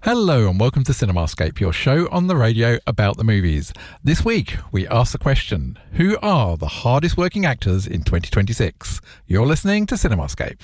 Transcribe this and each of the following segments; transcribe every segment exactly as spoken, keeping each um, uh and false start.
Hello and welcome to Cinemascape, your show on the radio about the movies. This week, we ask the question, who are the hardest working actors in twenty twenty-six? You're listening to Cinemascape.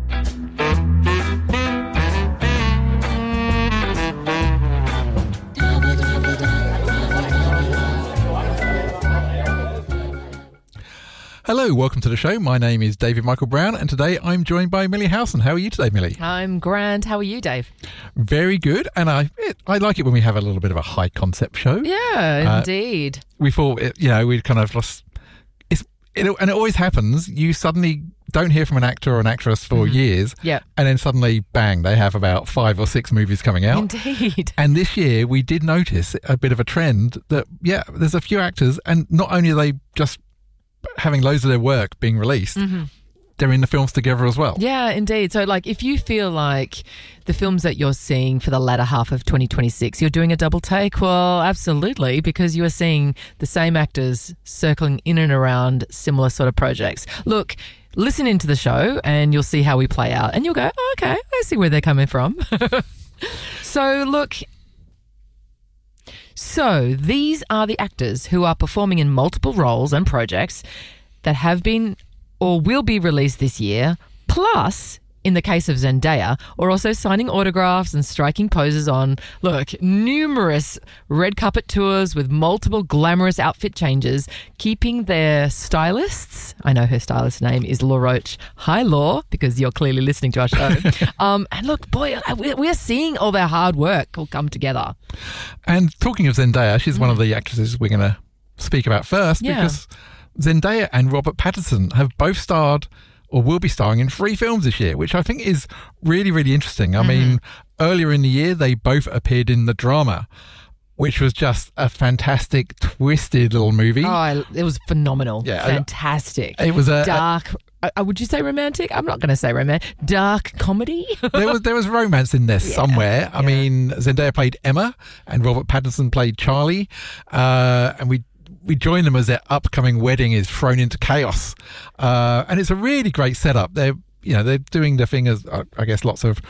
Hello, welcome to the show. My name is David Michael Brown, and today I'm joined by Millie Howson. How are you today, Millie? I'm grand. How are you, Dave? Very good, and I it, I like it when we have a little bit of a high concept show. Yeah, uh, indeed. We thought, it, you know, we'd kind of lost. It's it, and it always happens. You suddenly don't hear from an actor or an actress for mm-hmm. years, yeah, and then suddenly, bang, they have about five or six movies coming out. Indeed. And this year, we did notice a bit of a trend that, yeah, there's a few actors, and not only are they just having loads of their work being released, mm-hmm. they're in the films together as well. Yeah, indeed. So, like, if you feel like the films that you're seeing for the latter half of twenty twenty-six, you're doing a double take, well, absolutely, because you are seeing the same actors circling in and around similar sort of projects. Look, listen into the show and you'll see how we play out, and you'll go, oh, okay, I see where they're coming from. So, look... So, these are the actors who are performing in multiple roles and projects that have been or will be released this year, plus, in the case of Zendaya, are also signing autographs and striking poses on, look, numerous red carpet tours with multiple glamorous outfit changes, keeping their stylists, I know her stylist's name is Law Roach. Hi, Law, because you're clearly listening to our show. um, and look, boy, we're seeing all their hard work all come together. And talking of Zendaya, she's mm. one of the actresses we're going to speak about first, yeah. because Zendaya and Robert Pattinson have both starred or will be starring in three films this year, which I think is really, really interesting. I mm-hmm. mean, earlier in the year, they both appeared in The Drama, which was just a fantastic, twisted little movie. Oh, it was phenomenal. Yeah, fantastic. It was a... Dark... Uh, would you say romantic? I'm not going to say romantic. Dark comedy? there was there was romance in there yeah, somewhere. I yeah. mean, Zendaya played Emma and Robert Pattinson played Charlie. Uh, and we... We join them as their upcoming wedding is thrown into chaos, uh, and it's a really great setup. They're, you know, they're doing the thing as uh, I guess lots of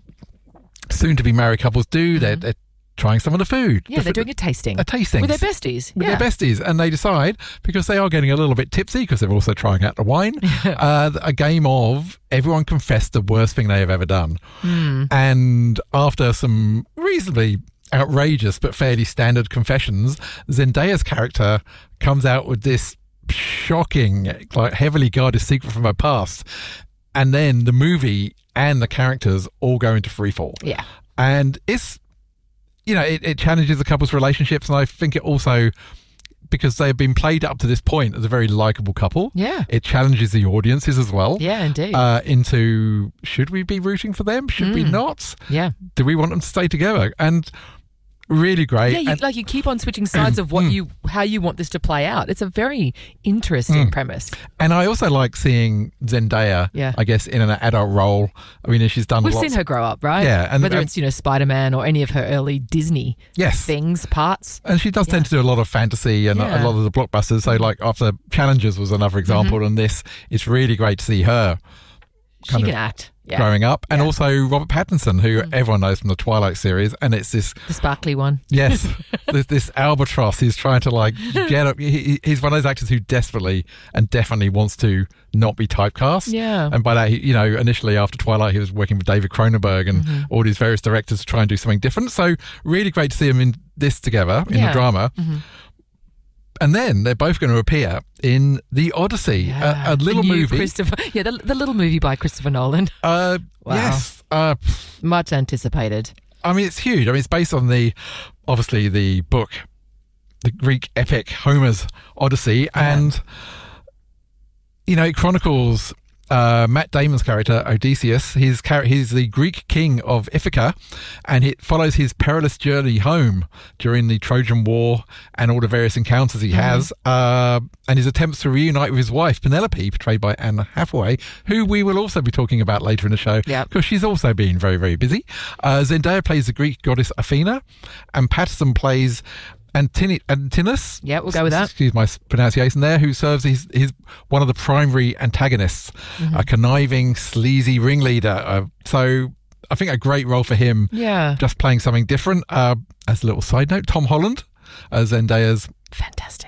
soon-to-be married couples do. Mm-hmm. They're, they're trying some of the food. Yeah, the, they're doing a tasting. A tasting with their besties. With yeah. their besties, and they decide, because they are getting a little bit tipsy because they're also trying out the wine, uh, a game of everyone confess the worst thing they have ever done, mm. and after some reasonably outrageous but fairly standard confessions, Zendaya's character comes out with this shocking, like heavily guarded secret from her past, and then the movie and the characters all go into freefall. Yeah, and it's, you know, it, it challenges the couple's relationships, and I think it also, because they've been played up to this point as a very likeable couple, yeah, it challenges the audiences as well. Yeah, indeed. Uh, into, should we be rooting for them? Should mm. we not? Yeah. Do we want them to stay together? And really great. Yeah, you, and, like you keep on switching sides of what you, how you want this to play out. It's a very interesting mm. premise. And I also like seeing Zendaya, yeah. I guess, in an adult role. I mean, she's done. We've lots. seen her grow up, right? Yeah, and whether and, it's, you know, Spider-Man or any of her early Disney yes. things, parts. And she does yeah. tend to do a lot of fantasy and yeah. a lot of the blockbusters. So, like, after Challengers was another example, mm-hmm. and this, it's really great to see her. She can act. Yeah. Growing up, and yeah. also Robert Pattinson, who mm. everyone knows from the Twilight series, and it's this the sparkly one. Yes, this, this albatross. He's trying to like get up. He, he's one of those actors who desperately and definitely wants to not be typecast. Yeah, and by that, he, you know, initially after Twilight, he was working with David Cronenberg and mm-hmm. all these various directors to try and do something different. So really great to see him in this together in yeah. The Drama. Mm-hmm. And then they're both going to appear in The Odyssey, yeah, a, a little movie. Christopher, yeah, the, the little movie by Christopher Nolan. Uh, wow. Yes. Uh, Much anticipated. I mean, it's huge. I mean, it's based on the, obviously, the book, the Greek epic Homer's Odyssey. Yeah. And, you know, it chronicles uh, Matt Damon's character, Odysseus. His char- he's the Greek king of Ithaca, and it follows his perilous journey home during the Trojan War and all the various encounters he mm-hmm. has, uh, and his attempts to reunite with his wife, Penelope, portrayed by Anne Hathaway, who we will also be talking about later in the show, yep. because she's also been very, very busy. Uh, Zendaya plays the Greek goddess Athena, and Patterson plays Antini- Antinous. Yeah, we'll go with that. Excuse my pronunciation there. Who serves his, his one of the primary antagonists, mm-hmm. a conniving, sleazy ringleader. Uh, so I think a great role for him. Yeah. Just playing something different. Uh, as a little side note, Tom Holland as Zendaya's Fantastic.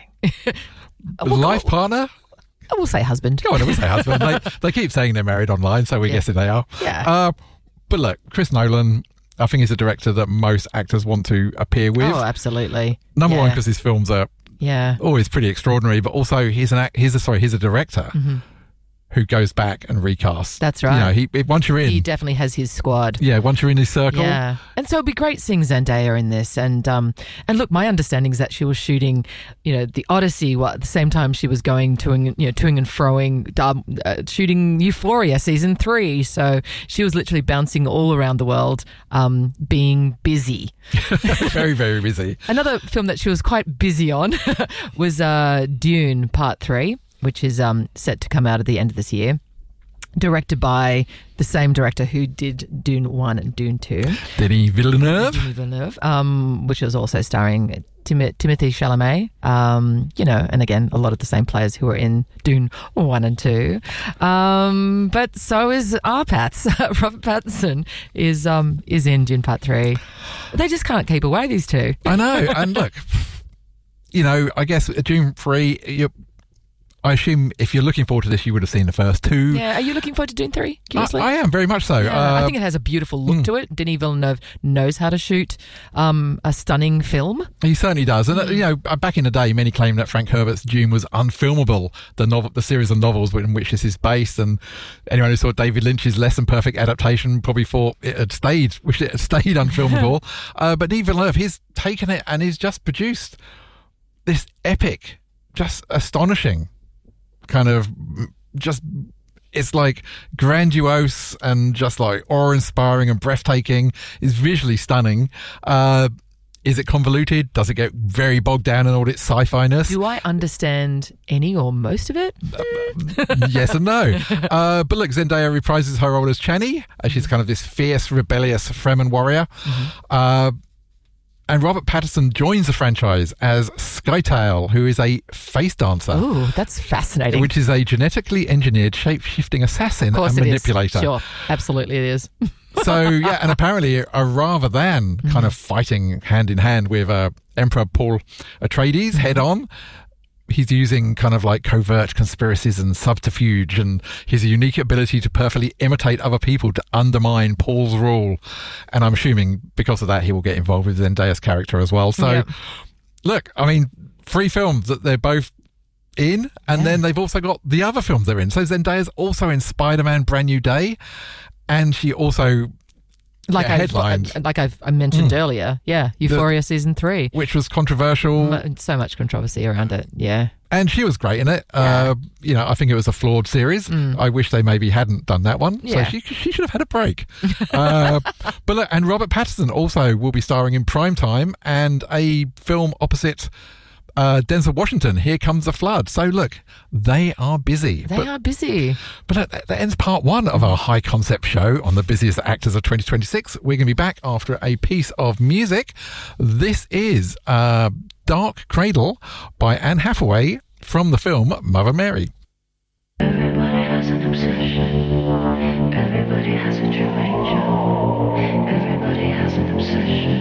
life partner. I will say husband. Go on, I will say husband. They, they keep saying they're married online, so we're Yeah. guessing they are. Yeah. Uh, but look, Chris Nolan, I think he's a director that most actors want to appear with. Oh, absolutely. Number yeah. one, because his films are Yeah. always pretty extraordinary, but also he's an act, he's a sorry, he's a director Mhm. who goes back and recasts. That's right. You know, he once you're in, He definitely has his squad. yeah, once you're in his circle, Yeah, and so it'd be great seeing Zendaya in this. And um, and look, my understanding is that she was shooting, you know, the Odyssey while at the same time she was going to and you know toing and froing, um, uh, shooting Euphoria season three. So she was literally bouncing all around the world, um, being busy. very very busy. Another film that she was quite busy on was uh, Dune Part Three, which is um, set to come out at the end of this year. Directed by the same director who did Dune one and Dune two. Denis Villeneuve. Denis Villeneuve, um, which was also starring Tim- Timothy Chalamet. Um, you know, and again, a lot of the same players who were in Dune one and two. Um, but so is our Pats. Robert Pattinson is um, is in Dune Part three. They just can't keep away, these two. I know, and look, you know, I guess Dune three. You're, I assume if you're looking forward to this, you would have seen the first two. Yeah, are you looking forward to Dune three? I, Curiously? I am very much so. Yeah, uh, I think it has a beautiful look mm. to it. Denis Villeneuve knows how to shoot um, a stunning film. He certainly does, and uh, you know, back in the day, many claimed that Frank Herbert's Dune was unfilmable. The novel, the series of novels in which this is based, and anyone who saw David Lynch's less than perfect adaptation probably thought it had stayed, wished it had stayed unfilmable. uh, but Denis Villeneuve, he's taken it and he's just produced this epic, just astonishing kind of just. It's like grandiose and just like awe-inspiring and breathtaking. It's visually stunning. Uh, is it convoluted? Does it get very bogged down in all its sci-fi-ness? Do I understand any or most of it? Yes and no. Uh, but look, Zendaya reprises her role as Chani, as she's kind of this fierce, rebellious Fremen warrior. Mm-hmm. Uh, and Robert Pattinson joins the franchise as Skytail, who is a face dancer. Oh, that's fascinating. Which is a genetically engineered shape-shifting assassin of course and it manipulator. Is. Sure, absolutely it is. So, yeah, and apparently a rather than kind of fighting hand in hand with uh, Emperor Paul Atreides head on, he's using kind of like covert conspiracies and subterfuge and his unique ability to perfectly imitate other people to undermine Paul's rule. And I'm assuming because of that, he will get involved with Zendaya's character as well. So, Yep. look, I mean, three films that they're both in, and Yeah. then they've also got the other films they're in. So Zendaya's also in Spider-Man Brand New Day, and she also Like yeah, I've, headlined, like I've I mentioned Mm. earlier, yeah, Euphoria season three. which was controversial, M- So much controversy around it. Yeah, and she was great in it. Yeah. Uh, you know, I think it was a flawed series. Mm. I wish they maybe hadn't done that one. Yeah. So she she should have had a break. uh, but look, and Robert Pattinson also will be starring in Primetime and a film opposite uh, Denzel Washington, Here Comes the Flood. So look, they are busy. they but are busy. But that, that ends part one of our high concept show on the busiest actors of twenty twenty-six. We're going to be back after a piece of music. This is uh, Dark Cradle by Anne Hathaway from the film Mother Mary.